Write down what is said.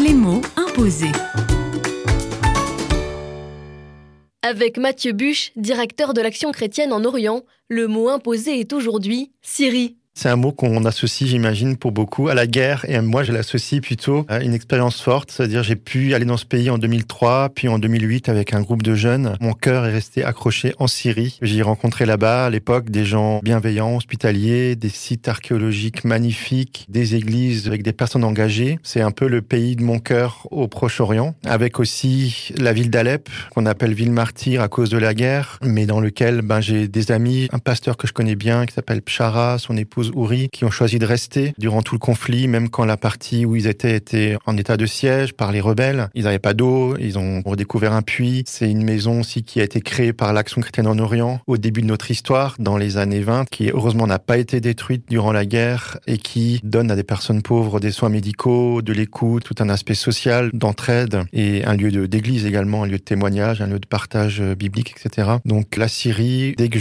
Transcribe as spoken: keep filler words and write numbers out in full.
Les mots imposés. Avec Mathieu Buche, directeur de l'Action chrétienne en Orient, le mot imposé est aujourd'hui Syrie. C'est un mot qu'on associe, j'imagine, pour beaucoup à la guerre. Et moi, je l'associe plutôt à une expérience forte. C'est-à-dire, j'ai pu aller dans ce pays en deux mille trois, puis en deux mille huit avec un groupe de jeunes. Mon cœur est resté accroché en Syrie. J'ai rencontré là-bas, à l'époque, des gens bienveillants, hospitaliers, des sites archéologiques magnifiques, des églises avec des personnes engagées. C'est un peu le pays de mon cœur au Proche-Orient. Avec aussi la ville d'Alep, qu'on appelle ville martyre à cause de la guerre, mais dans lequel ben, j'ai des amis, un pasteur que je connais bien, qui s'appelle Pshara, son épouse Ouri, qui ont choisi de rester durant tout le conflit, même quand la partie où ils étaient était en état de siège par les rebelles. Ils n'avaient pas d'eau, ils ont redécouvert un puits. C'est une maison aussi qui a été créée par l'Action chrétienne en Orient au début de notre histoire, dans les années vingt, qui heureusement n'a pas été détruite durant la guerre et qui donne à des personnes pauvres des soins médicaux, de l'écoute, tout un aspect social, d'entraide et un lieu de, d'église également, un lieu de témoignage, un lieu de partage biblique, et cetera. Donc la Syrie, dès que